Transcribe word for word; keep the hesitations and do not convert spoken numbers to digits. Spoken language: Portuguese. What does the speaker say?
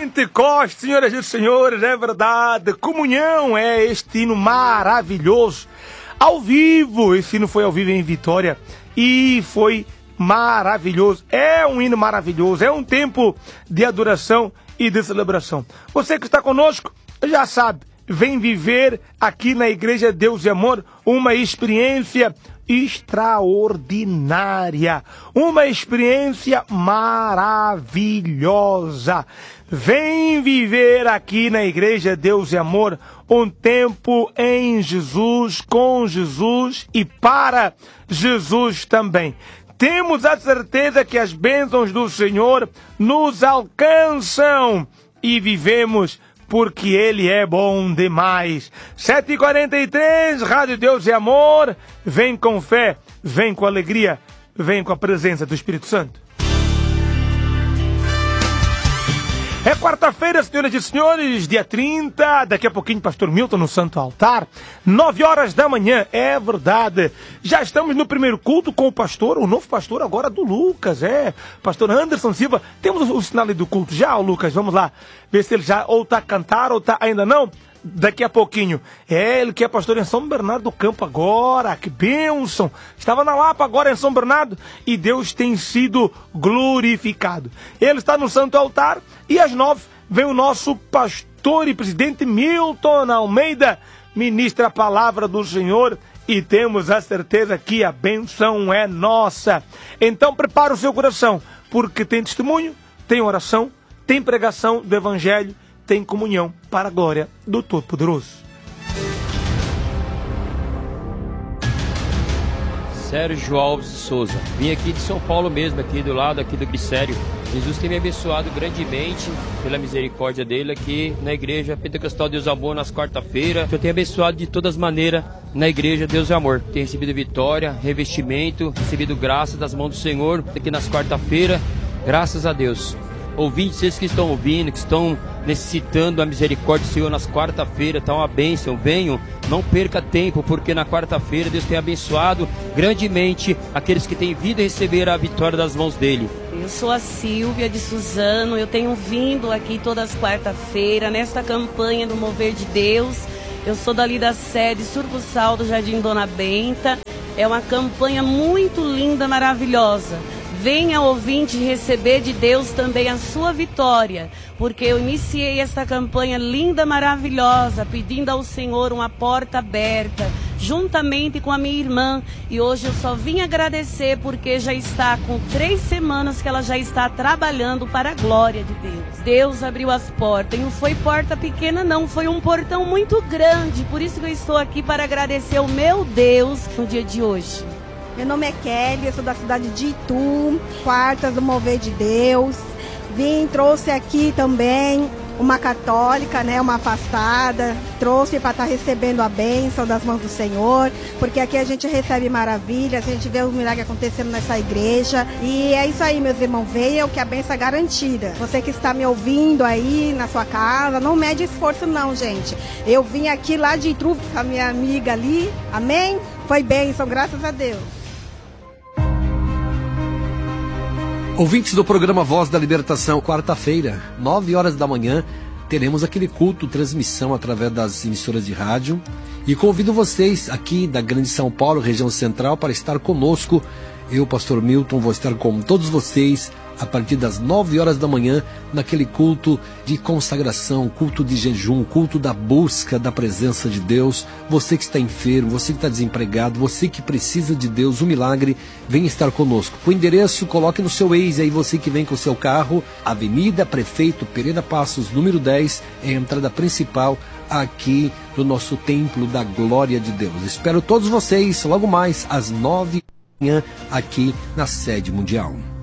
Pentecostes, senhoras e senhores, é verdade. Comunhão é este hino maravilhoso. Ao vivo, esse hino foi ao vivo em Vitória e foi maravilhoso. É um hino maravilhoso, é um tempo de adoração e de celebração. Você que está conosco já sabe, vem viver aqui na Igreja Deus e Amor uma experiência extraordinária, uma experiência maravilhosa. Vem viver aqui na Igreja Deus e Amor um tempo em Jesus, com Jesus e para Jesus também. Temos a certeza que as bênçãos do Senhor nos alcançam e vivemos porque Ele é bom demais. sete e quarenta e três, Rádio Deus e Amor. Vem com fé, vem com alegria, vem com a presença do Espírito Santo. É quarta-feira, senhoras e senhores, dia trinta, daqui a pouquinho Pastor Milton no Santo Altar, nove horas da manhã, é verdade. Já estamos no primeiro culto com o pastor, o novo pastor agora do Lucas, é, pastor Anderson Silva. Temos o, o sinal do culto já, o Lucas, vamos lá, ver se ele já ou está a cantar ou está ainda não. Daqui a pouquinho. É, ele que é pastor em São Bernardo do Campo agora. Que bênção. Estava na Lapa, agora em São Bernardo. E Deus tem sido glorificado. Ele está no Santo Altar. E às nove vem o nosso pastor e presidente Milton Almeida. Ministra a palavra do Senhor. E temos a certeza que a bênção é nossa. Então prepara o seu coração. Porque tem testemunho, tem oração, tem pregação do Evangelho, tem comunhão para a glória do Todo-Poderoso. Sérgio Alves de Souza, vim aqui de São Paulo mesmo, aqui do lado aqui do Glicério. Jesus tem me abençoado grandemente pela misericórdia dele aqui na igreja Pentecostal Deus e Amor nas quarta-feiras. Eu tenho abençoado de todas as maneiras na igreja Deus e Amor. Tenho recebido vitória, revestimento, recebido graça das mãos do Senhor aqui nas quarta-feiras. Graças a Deus. Ouvintes, vocês que estão ouvindo, que estão necessitando a misericórdia do Senhor nas quarta-feiras, está uma bênção, venham, não perca tempo, porque na quarta-feira Deus tem abençoado grandemente aqueles que têm vindo receber a vitória das mãos dele. Eu sou a Silvia de Suzano, eu tenho vindo aqui todas as quarta-feiras nesta campanha do Mover de Deus. Eu sou dali da sede Surbuçal do Jardim Dona Benta. É uma campanha muito linda, maravilhosa. Venha, ouvinte, receber de Deus também a sua vitória, porque eu iniciei esta campanha linda, maravilhosa, pedindo ao Senhor uma porta aberta, juntamente com a minha irmã, e hoje eu só vim agradecer porque já está com três semanas que ela já está trabalhando para a glória de Deus. Deus abriu as portas, e não foi porta pequena não, foi um portão muito grande, por isso que eu estou aqui para agradecer ao meu Deus no dia de hoje. Meu nome é Kelly, eu sou da cidade de Itu, quartas do Mover de Deus. Vim, trouxe aqui também uma católica, né, uma afastada. Trouxe para estar recebendo a bênção das mãos do Senhor, porque aqui a gente recebe maravilhas, a gente vê o milagre acontecendo nessa igreja. E é isso aí, meus irmãos, venham que a bênção é garantida. Você que está me ouvindo aí na sua casa, não mede esforço não, gente. Eu vim aqui lá de Itu com a minha amiga ali, amém? Foi bênção, graças a Deus. Ouvintes do programa Voz da Libertação, quarta-feira, nove horas da manhã, teremos aquele culto, transmissão através das emissoras de rádio. E convido vocês aqui da Grande São Paulo, região central, para estar conosco. Eu, pastor Milton, vou estar com todos vocês a partir das nove horas da manhã, naquele culto de consagração, culto de jejum, culto da busca da presença de Deus. Você que está enfermo, você que está desempregado, você que precisa de Deus, um milagre, vem estar conosco. O endereço, coloque no seu Waze aí, você que vem com o seu carro, Avenida Prefeito Pereira Passos, número dez, é a entrada principal aqui do nosso Templo da Glória de Deus. Espero todos vocês logo mais às nove da manhã aqui na sede mundial.